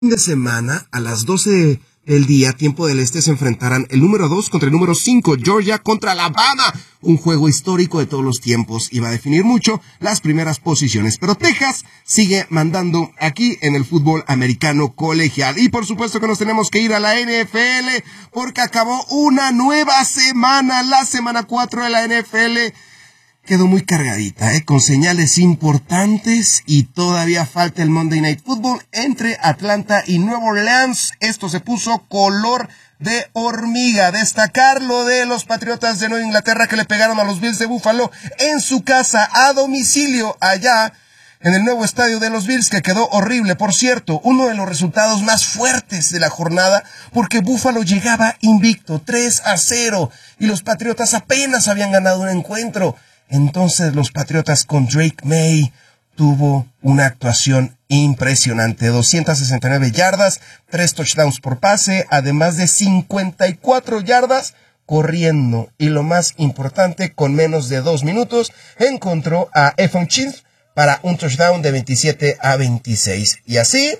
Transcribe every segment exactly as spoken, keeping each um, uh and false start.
de semana, a las doce del día, tiempo del este, se enfrentarán el número dos contra el número cinco, Georgia contra Alabama. Un juego histórico de todos los tiempos y va a definir mucho las primeras posiciones. Pero Texas sigue mandando aquí en el fútbol americano colegial. Y por supuesto que nos tenemos que ir a la N F L porque acabó una nueva semana, la semana cuatro de la N F L. Quedó muy cargadita, ¿eh? Con señales importantes y todavía falta el Monday Night Football entre Atlanta y Nueva Orleans. Esto se puso color de hormiga. Destacar lo de los Patriotas de Nueva Inglaterra que le pegaron a los Bills de Buffalo en su casa a domicilio allá en el nuevo estadio de los Bills, que quedó horrible. Por cierto, uno de los resultados más fuertes de la jornada, porque Buffalo llegaba invicto tres a cero y los Patriotas apenas habían ganado un encuentro. Entonces los Patriotas con Drake May tuvo una actuación impresionante. doscientas sesenta y nueve yardas, tres touchdowns por pase, además de cincuenta y cuatro yardas corriendo. Y lo más importante, con menos de dos minutos, encontró a Ephon Chief para un touchdown de veintisiete a veintiséis. Y así,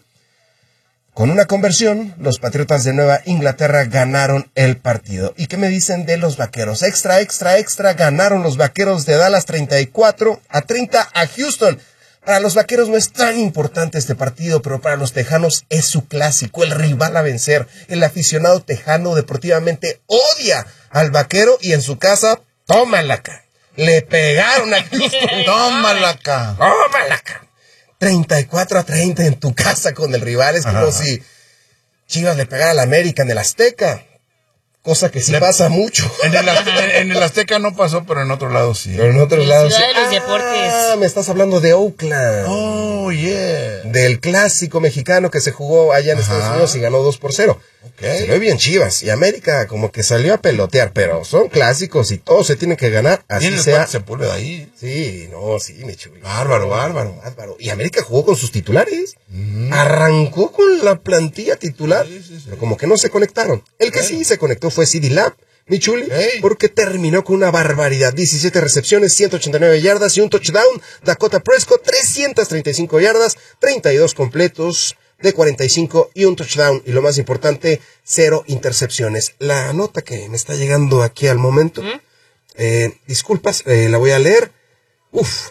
con una conversión, los Patriotas de Nueva Inglaterra ganaron el partido. ¿Y qué me dicen de los Vaqueros? Extra, extra, extra, ganaron los Vaqueros de Dallas treinta y cuatro a treinta a Houston. Para los Vaqueros no es tan importante este partido, pero para los tejanos es su clásico, el rival a vencer. El aficionado tejano deportivamente odia al Vaquero y en su casa, tómala acá. Le pegaron a Houston, tómala acá, tómala acá. treinta y cuatro a treinta en tu casa con el rival. Es como Ajá. si Chivas le pegara al América en el Azteca. Cosa que sí le pasa mucho. En el, en el Azteca no pasó, pero en otro lado sí. Pero en otros lados sí. De los deportes. Ah, me estás hablando de Oakland. Oh, yeah. Del clásico mexicano que se jugó allá en Ajá. Estados Unidos y ganó dos por cero. Okay. Se ve bien Chivas. Y América como que salió a pelotear, pero son clásicos y todos se tienen que ganar. Así sea. Se pone de ahí. Sí, no, sí, mi chulo. Bárbaro, bárbaro. Bárbaro. Y América jugó con sus titulares. Mm. Arrancó con la plantilla titular. Sí, sí, sí. Pero como que no se conectaron. El que okay. sí se conectó fue C D Lamb, mi chuli, hey. porque terminó con una barbaridad. diecisiete recepciones, ciento ochenta y nueve yardas y un touchdown. Dakota Prescott, trescientas treinta y cinco yardas, treinta y dos completos de cuarenta y cinco y un touchdown. Y lo más importante, cero intercepciones. La nota que me está llegando aquí al momento, ¿Mm? eh, disculpas, eh, la voy a leer. Uf,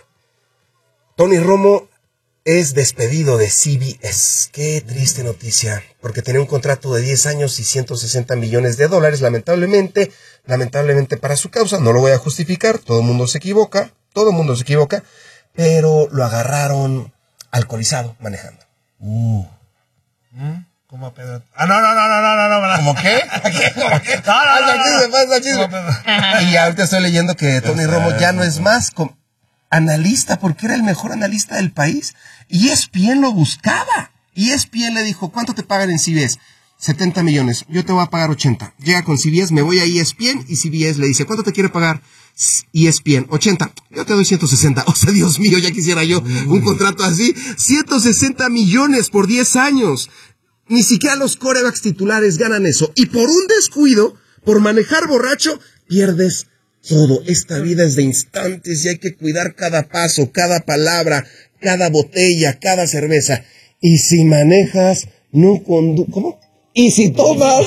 Tony Romo es despedido de C B S. Qué triste noticia, porque tenía un contrato de diez años y ciento sesenta millones de dólares. Lamentablemente, lamentablemente para su causa, no lo voy a justificar, todo el mundo se equivoca, todo el mundo se equivoca, pero lo agarraron alcoholizado manejando. Uh. ¿Mm? ¿Cómo a Pedro? Ah, no, no, no, no, no, no, no. ¿Cómo qué? ¿Cómo qué? No, no, no, no, pasa chisme, pasa chisme. Y ahorita estoy leyendo que Tony Romo ya no es más com- analista, porque era el mejor analista del país. Y E S P N lo buscaba. Y E S P N le dijo, ¿cuánto te pagan en C B S? setenta millones. Yo te voy a pagar ochenta. Llega con C B S, me voy a E S P N y C B S le dice, ¿cuánto te quiere pagar E S P N? ochenta. Yo te doy ciento sesenta. O sea, Dios mío, ya quisiera yo un contrato así. ciento sesenta millones por diez años. Ni siquiera los quarterbacks titulares ganan eso. Y por un descuido, por manejar borracho, pierdes todo. Esta vida es de instantes y hay que cuidar cada paso, cada palabra, cada botella, cada cerveza. Y si manejas, no condu... ¿Cómo? Y si tomas...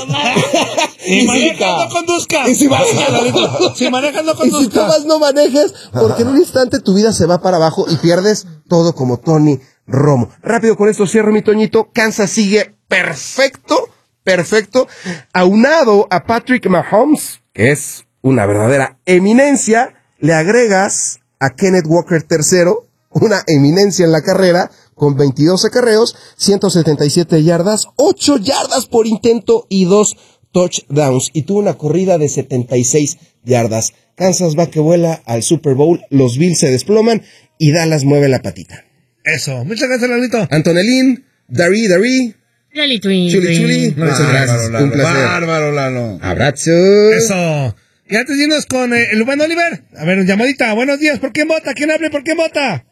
y si manejas, no conduzcas. Y si manejas, si manejas, no conduzcas. Y si tomas, no manejes, porque en un instante tu vida se va para abajo y pierdes todo como Tony Romo. Rápido con esto cierro, mi Toñito. Kansas sigue perfecto, perfecto. Aunado a Patrick Mahomes, que es una verdadera eminencia, le agregas a Kenneth Walker tercero, una eminencia en la carrera, con veintidós acarreos, ciento setenta y siete yardas, ocho yardas por intento y dos touchdowns. Y tuvo una corrida de setenta y seis yardas. Kansas va que vuela al Super Bowl, los Bills se desploman y Dallas mueve la patita. Eso, muchas gracias, Lalito. Antonelín, Dari, Dari. Lali Twin. Chuli, chuli. No, muchas gracias. Lalo, Un placer. Bárbaro, Lalo. Abrazo. Eso. Y antes de irnos con eh, el buen Oliver. A ver, llamadita. Buenos días. ¿Por quién vota? ¿Quién hable? ¿Por quién vota?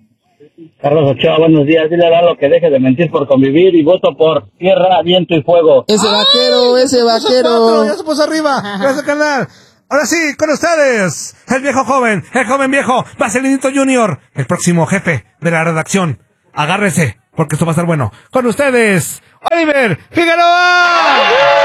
Carlos Ochoa, buenos días. Dile a Lalo que deje de mentir por convivir y voto por tierra, viento y fuego. Ese ¡Ay! vaquero, ese vaquero. Cuatro, ya se puso arriba. Gracias, canal. Ahora sí, con ustedes, el viejo joven, el joven viejo, Vaselinito Junior, el próximo jefe de la redacción. Agárrese, porque esto va a estar bueno. Con ustedes, Oliver Figueroa.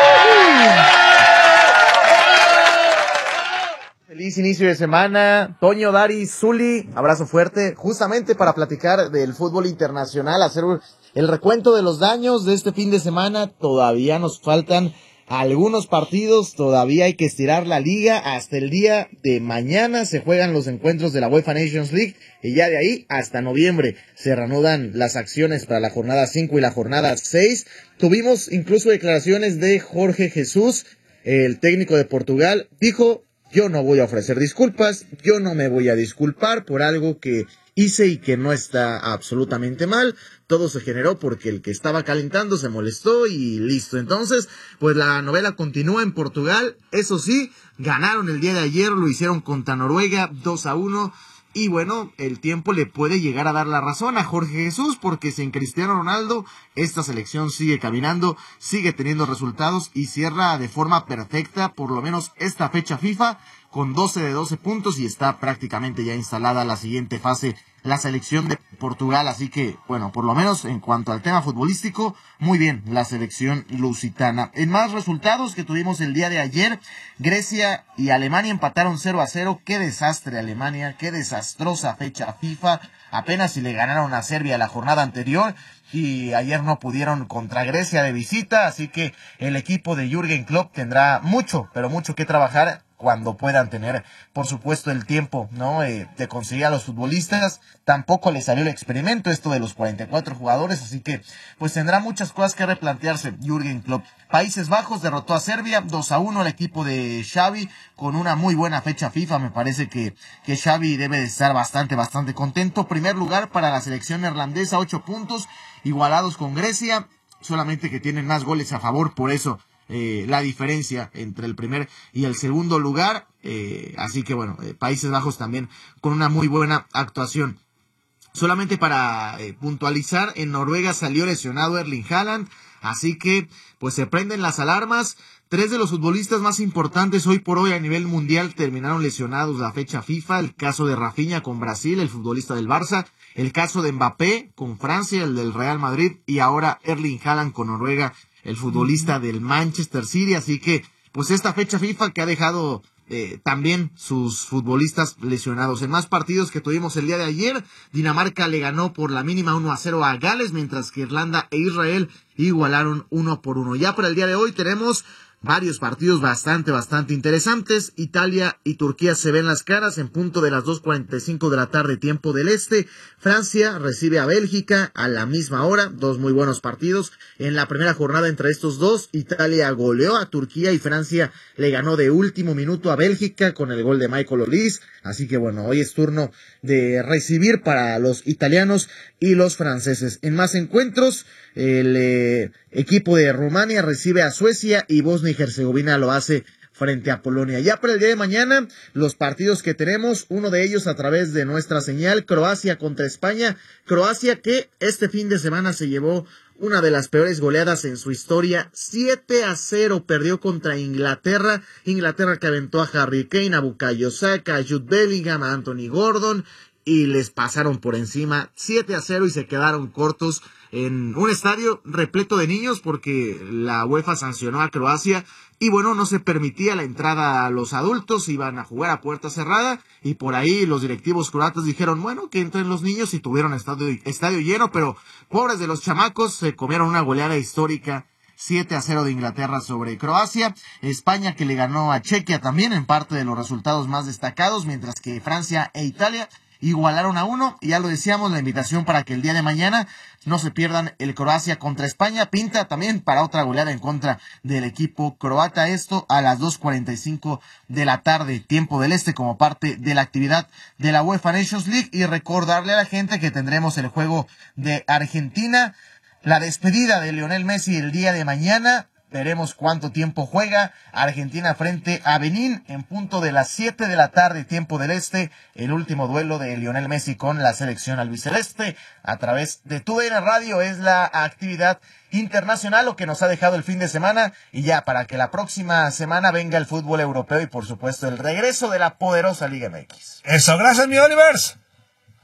Feliz inicio de semana, Toño, Dari, Zuli, abrazo fuerte, justamente para platicar del fútbol internacional, hacer el recuento de los daños de este fin de semana. Todavía nos faltan algunos partidos, todavía hay que estirar la liga. Hasta el día de mañana se juegan los encuentros de la UEFA Nations League y ya de ahí hasta noviembre se reanudan las acciones para la jornada cinco y la jornada seis. Tuvimos incluso declaraciones de Jorge Jesús, el técnico de Portugal. Dijo: yo no voy a ofrecer disculpas, yo no me voy a disculpar por algo que hice y que no está absolutamente mal. Todo se generó porque el que estaba calentando se molestó y listo. Entonces, pues la novela continúa en Portugal. Eso sí, ganaron el día de ayer, lo hicieron contra Noruega dos a uno. Y bueno, el tiempo le puede llegar a dar la razón a Jorge Jesús, porque sin Cristiano Ronaldo esta selección sigue caminando, sigue teniendo resultados y cierra de forma perfecta por lo menos esta fecha FIFA con doce de doce puntos y está prácticamente ya instalada la siguiente fase, la selección de Portugal. Así que, bueno, por lo menos en cuanto al tema futbolístico, muy bien la selección lusitana. En más resultados que tuvimos el día de ayer, Grecia y Alemania empataron cero a cero. Qué desastre Alemania, qué desastrosa fecha FIFA. Apenas si le ganaron a Serbia la jornada anterior y ayer no pudieron contra Grecia de visita. Así que el equipo de Jürgen Klopp tendrá mucho, pero mucho que trabajar cuando puedan tener, por supuesto, el tiempo, ¿no? Eh, de conseguir a los futbolistas. Tampoco les salió el experimento esto de los cuarenta y cuatro jugadores, así que pues tendrá muchas cosas que replantearse Jürgen Klopp. Países Bajos derrotó a Serbia dos a uno al equipo de Xavi con una muy buena fecha FIFA. Me parece que, que Xavi debe de estar bastante, bastante contento. Primer lugar para la selección neerlandesa, ocho puntos, igualados con Grecia, solamente que tienen más goles a favor, por eso Eh, la diferencia entre el primer y el segundo lugar. Eh, así que bueno, eh, Países Bajos también con una muy buena actuación. Solamente para eh, puntualizar, en Noruega salió lesionado Erling Haaland, así que pues se prenden las alarmas. Tres de los futbolistas más importantes hoy por hoy a nivel mundial terminaron lesionados la fecha FIFA. El caso de Rafinha con Brasil, el futbolista del Barça. El caso de Mbappé con Francia, el del Real Madrid. Y ahora Erling Haaland con Noruega, el futbolista del Manchester City. Así que pues esta fecha FIFA que ha dejado eh, también sus futbolistas lesionados. En más partidos que tuvimos el día de ayer, Dinamarca le ganó por la mínima uno a cero a Gales, mientras que Irlanda e Israel igualaron uno por uno. Ya para el día de hoy tenemos varios partidos bastante, bastante interesantes. Italia y Turquía se ven las caras en punto de las dos cuarenta y cinco de la tarde, tiempo del este. Francia recibe a Bélgica a la misma hora. Dos muy buenos partidos. En la primera jornada entre estos dos, Italia goleó a Turquía y Francia le ganó de último minuto a Bélgica con el gol de Michael Olise. Así que bueno, hoy es turno de recibir para los italianos y los franceses. En más encuentros, el eh, equipo de Rumania recibe a Suecia y Bosnia y Herzegovina lo hace frente a Polonia. Ya para el día de mañana, los partidos que tenemos, uno de ellos a través de nuestra señal, Croacia contra España. Croacia que este fin de semana se llevó una de las peores goleadas en su historia, siete a cero perdió contra Inglaterra, Inglaterra que aventó a Harry Kane, a Bukayo Saka, a Jude Bellingham, a Anthony Gordon, y les pasaron por encima siete a cero y se quedaron cortos en un estadio repleto de niños porque la UEFA sancionó a Croacia y bueno, no se permitía la entrada a los adultos, iban a jugar a puerta cerrada y por ahí los directivos croatas dijeron, bueno, que entren los niños y tuvieron estadio, estadio lleno, pero pobres de los chamacos se comieron una goleada histórica. siete a cero de Inglaterra sobre Croacia. España que le ganó a Chequia también en parte de los resultados más destacados, mientras que Francia e Italia igualaron a uno, y ya lo decíamos, la invitación para que el día de mañana no se pierdan el Croacia contra España, pinta también para otra goleada en contra del equipo croata, esto a las dos cuarenta y cinco de la tarde, tiempo del este, como parte de la actividad de la UEFA Nations League, y recordarle a la gente que tendremos el juego de Argentina, la despedida de Lionel Messi el día de mañana. Veremos cuánto tiempo juega Argentina frente a Benín en punto de las siete de la tarde, tiempo del este. El último duelo de Lionel Messi con la selección albiceleste a través de Tu D N Radio es la actividad internacional, lo que nos ha dejado el fin de semana. Y ya para que la próxima semana venga el fútbol europeo y por supuesto el regreso de la poderosa Liga M X. Eso, gracias mi Olivers.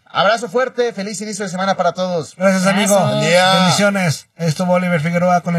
Abrazo fuerte, feliz inicio de semana para todos. Gracias, amigo. Buen día. Bendiciones. Estuvo Oliver Figueroa con el